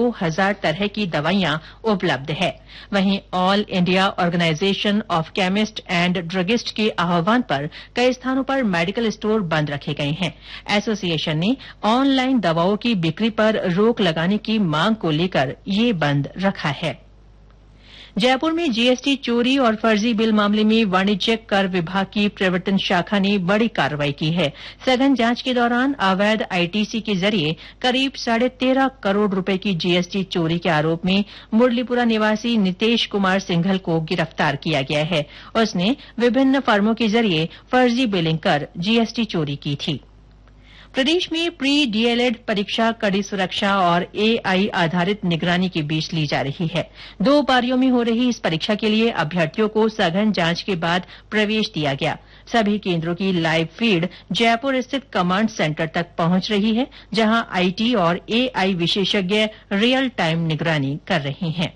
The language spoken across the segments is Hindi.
1000 तरह की दवाइयां उपलब्ध है। वहीं all India organisation of chemist and druggist के आह्वान पर कई स्थानों पर मेडिकल स्टोर बंद रखे गए हैं। एसोसिएशन ने ऑनलाइन दवाओं की बिक्री पर रोक लगाने की मांग को लेकर ये बंद रखा है। जयपुर में जीएसटी चोरी और फर्जी बिल मामले में वाणिज्यिक कर विभाग की प्रवर्तन शाखा ने बड़ी कार्रवाई की है। सघन जांच के दौरान अवैध आईटीसी के जरिए करीब 13.5 करोड़ रुपए की जीएसटी चोरी के आरोप में मुरलीपुरा निवासी नितेश कुमार सिंघल को गिरफ्तार किया गया है। उसने विभिन्न फर्मों के जरिए फर्जी बिलिंग कर जीएसटी चोरी की थी। प्रदेश में प्री डीएलएड परीक्षा कड़ी सुरक्षा और एआई आधारित निगरानी के बीच ली जा रही है। 2 पारियों में हो रही इस परीक्षा के लिए अभ्यर्थियों को सघन जांच के बाद प्रवेश दिया गया। सभी केंद्रों की लाइव फीड जयपुर स्थित कमांड सेंटर तक पहुंच रही है, जहां आईटी और एआई विशेषज्ञ रियल टाइम निगरानी कर रहे हैं।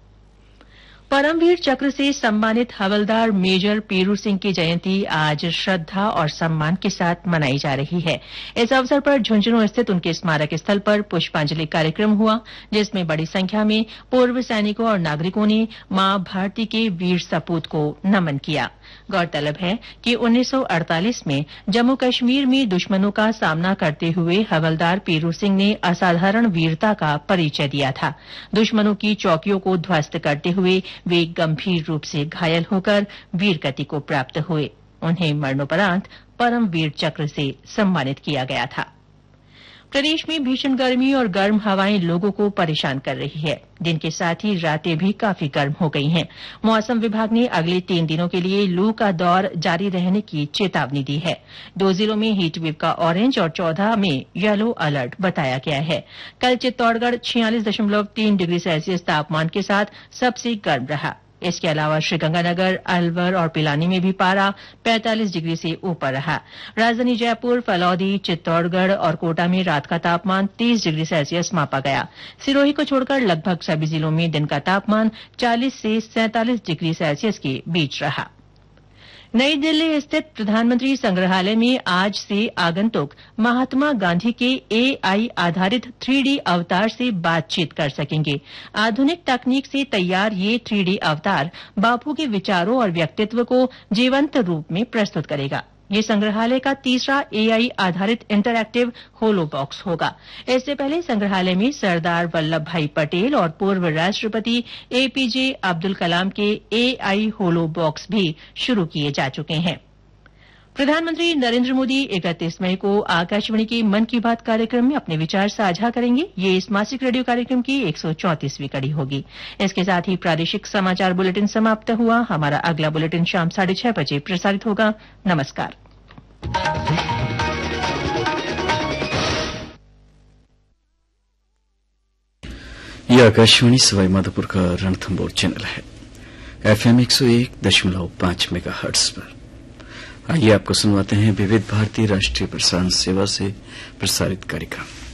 परमवीर चक्र से सम्मानित हवलदार मेजर पीरू सिंह की जयंती आज श्रद्धा और सम्मान के साथ मनाई जा रही है। इस अवसर पर झुंझुनू स्थित उनके स्मारक स्थल पर पुष्पांजलि कार्यक्रम हुआ, जिसमें बड़ी संख्या में पूर्व सैनिकों और नागरिकों ने मां भारती के वीर सपूत को नमन किया। गौरतलब है कि 1948 में जम्मू कश्मीर में दुश्मनों का सामना करते हुए हवलदार पीरू सिंह ने असाधारण वीरता का परिचय दिया था। दुश्मनों की चौकियों को ध्वस्त करते हुए वे गंभीर रूप से घायल होकर वीरगति को प्राप्त हुए। उन्हें मरणोपरांत परमवीर चक्र से सम्मानित किया गया था। प्रदेश में भीषण गर्मी और गर्म हवाएं लोगों को परेशान कर रही है। दिन के साथ ही रातें भी काफी गर्म हो गई हैं। मौसम विभाग ने अगले 3 दिनों के लिए लू का दौर जारी रहने की चेतावनी दी है। 2 जिलों में हीटवेव का ऑरेंज और 14 में येलो अलर्ट बताया गया है। कल चित्तौड़गढ़ 46.3 डिग्री सेल्सियस तापमान के साथ सबसे गर्म रहा। इसके अलावा श्रीगंगानगर, अलवर और पिलानी में भी पारा 45 डिग्री से ऊपर रहा। राजधानी जयपुर, फलौदी, चित्तौड़गढ़ और कोटा में रात का तापमान 30 डिग्री सेल्सियस मापा गया। सिरोही को छोड़कर लगभग सभी जिलों में दिन का तापमान 40 से 47 डिग्री सेल्सियस के बीच रहा। नई दिल्ली स्थित प्रधानमंत्री संग्रहालय में आज से आगंतुक महात्मा गांधी के एआई आधारित 3D अवतार से बातचीत कर सकेंगे। आधुनिक तकनीक से तैयार ये 3D अवतार बापू के विचारों और व्यक्तित्व को जीवंत रूप में प्रस्तुत करेगा। ये संग्रहालय का तीसरा एआई आधारित इंटरैक्टिव होलो बॉक्स होगा। इससे पहले संग्रहालय में सरदार वल्लभ भाई पटेल और पूर्व राष्ट्रपति एपीजे अब्दुल कलाम के एआई होलो बॉक्स भी शुरू किए जा चुके हैं। प्रधानमंत्री नरेंद्र मोदी 31 मई को आकाशवाणी के मन की बात कार्यक्रम में अपने विचार साझा करेंगे। ये इस मासिक रेडियो कार्यक्रम की 134वीं कड़ी होगी। इसके साथ ही प्रादेशिक समाचार बुलेटिन समाप्त हुआ। हमारा अगला बुलेटिन शाम 6:30 बजे प्रसारित होगा। नमस्कार। यह आकाशवाणी सवाई माधोपुर का रणथंबोर चैनल है, FM 101.5 मेगाहर्ट्ज पर। आइए आपको सुनवाते हैं विविध भारती राष्ट्रीय प्रसारण सेवा से प्रसारित कार्यक्रम।